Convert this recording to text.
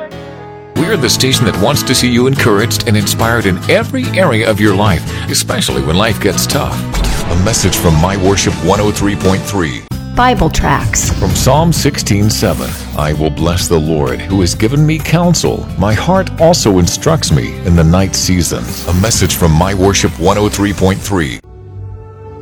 We're the station that wants to see you encouraged and inspired in every area of your life, especially when life gets tough. A message from My Worship 103.3. Bible tracts. From Psalm 16:7, I will bless the Lord who has given me counsel. My heart also instructs me in the night season. A message from My Worship 103.3.